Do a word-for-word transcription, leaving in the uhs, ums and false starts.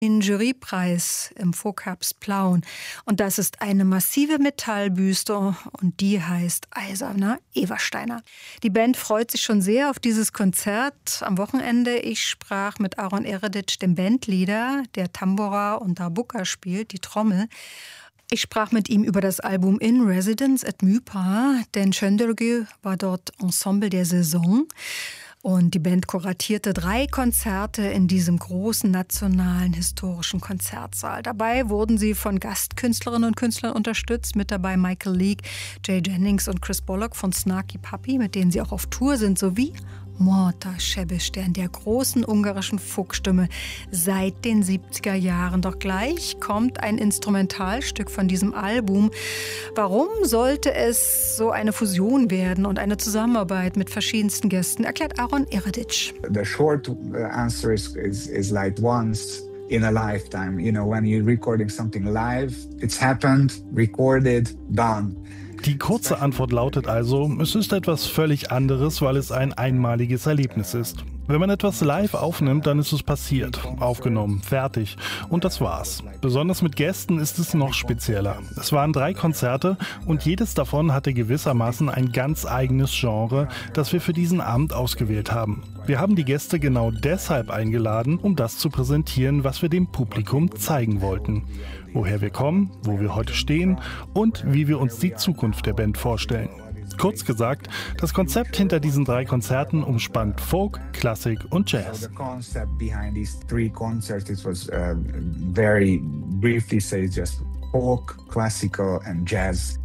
den Jurypreis im Folk-Herbst Plauen. Und das ist eine massive Metallbüste und die heißt Eiserner Ewersteiner. Die Band freut sich schon sehr auf dieses Konzert am Wochenende. Ich sprach mit Aron Ereditch, dem Bandleader, der Tambora und Darbuka spielt, die Trommel. Ich sprach mit ihm über das Album In Residence at Mypa, denn Schöndergü war dort Ensemble der Saison. Und die Band kuratierte drei Konzerte in diesem großen nationalen historischen Konzertsaal. Dabei wurden sie von Gastkünstlerinnen und Künstlern unterstützt. Mit dabei Michael Leake, Jay Jennings und Chris Bullock von Snarky Puppy, mit denen sie auch auf Tour sind, sowie Morta Schebestern, der großen ungarischen Folkstimme seit den siebziger Jahren. Doch gleich kommt ein Instrumentalstück von diesem Album. Warum sollte es so eine Fusion werden und eine Zusammenarbeit mit verschiedensten Gästen, erklärt Aron Ereditch. The short answer is, is, is like once in a lifetime. You know, when you're recording something live, it's happened, recorded, done. Die kurze Antwort lautet also, es ist etwas völlig anderes, weil es ein einmaliges Erlebnis ist. Wenn man etwas live aufnimmt, dann ist es passiert, aufgenommen, fertig und das war's. Besonders mit Gästen ist es noch spezieller. Es waren drei Konzerte und jedes davon hatte gewissermaßen ein ganz eigenes Genre, das wir für diesen Abend ausgewählt haben. Wir haben die Gäste genau deshalb eingeladen, um das zu präsentieren, was wir dem Publikum zeigen wollten. Woher wir kommen, wo wir heute stehen und wie wir uns die Zukunft der Band vorstellen. Kurz gesagt, das Konzept hinter diesen drei Konzerten umspannt Folk, Klassik und Jazz. The concept behind these three concerts, it was uh, very briefly say just folk, classical and jazz.